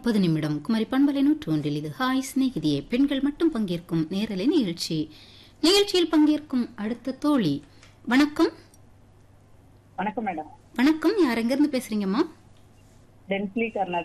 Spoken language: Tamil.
30 குமரி பண்பலை 101 இது ஹாய் சிநேகிதியே பெண்கள் மட்டும் பங்கேற்கும் நேரலை நிகழ்ச்சி. நிகழ்ச்சியில் பங்கேற்கும் அடுத்த தோழி. வணக்கம். வணக்கம் மேடம். வணக்கம், யார் எங்க இருந்து பேசுறீங்கம்மா? டென்ஸ்லி கர்நாடகா.